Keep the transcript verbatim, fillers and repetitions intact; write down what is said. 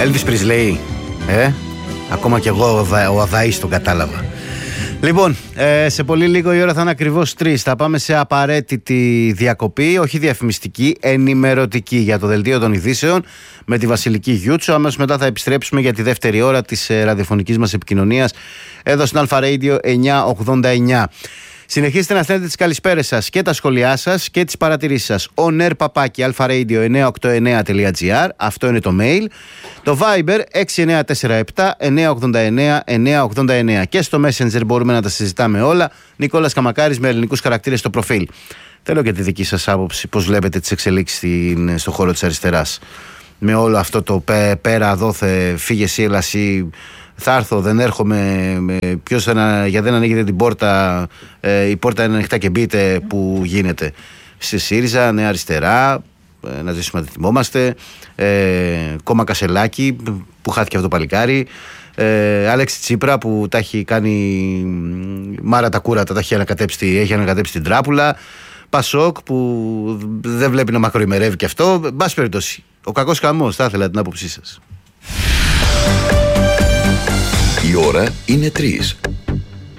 Elvis Presley. Ε, ακόμα κι εγώ ο Αδαής τον κατάλαβα. Λοιπόν, ε, σε πολύ λίγο η ώρα θα είναι ακριβώς τρεις. Θα πάμε σε απαραίτητη διακοπή, όχι διαφημιστική, ενημερωτική για το δελτίο των ειδήσεων με τη Βασιλική Γιούτσο. Αμέσως μετά θα επιστρέψουμε για τη δεύτερη ώρα της ε, ραδιοφωνικής μας επικοινωνίας εδώ στην Αλφα Radio εννιακόσια ογδόντα εννιά. Συνεχίστε να στέλνετε τις καλησπέρες σας και τα σχόλιά σας και τις παρατηρήσεις σας. On air παπάκι alfaradio εννιακόσια ογδόντα εννιά τελεία τζι άρ. Αυτό είναι το mail. Το Viber έξι εννιά τέσσερα επτά εννιακόσια ογδόντα εννιά εννιακόσια ογδόντα εννιά. Και στο Messenger μπορούμε να τα συζητάμε όλα. Νικόλας Καμακάρης με ελληνικούς χαρακτήρες στο προφίλ. Θέλω και τη δική σας άποψη. Πώς βλέπετε τις εξελίξεις στην, στον χώρο της αριστεράς. Με όλο αυτό το πέρα δόθε, φύγε εσύ, έλα εσύ. Θα έρθω, δεν έρχομαι. Ποιος θα, για δεν ανοίγετε την πόρτα, ε, η πόρτα είναι ανοιχτά και μπείτε που γίνεται. Στη ΣΥΡΙΖΑ, Νέα Αριστερά, ε, να ζήσουμε να θυμόμαστε. Ε, κόμμα Κασελάκη που χάθηκε αυτό το παλικάρι. Ε, Άλεξη Τσίπρα που τα έχει κάνει μάρα τα κούρατα, τα έχει ανακατέψει, έχει ανακατέψει την τράπουλα. Πασόκ που δεν βλέπει να μακροημερεύει και αυτό. Εν πάση περιπτώσει, ο κακός χαμός, θα ήθελα την άποψή σας. Η ώρα είναι τρεις.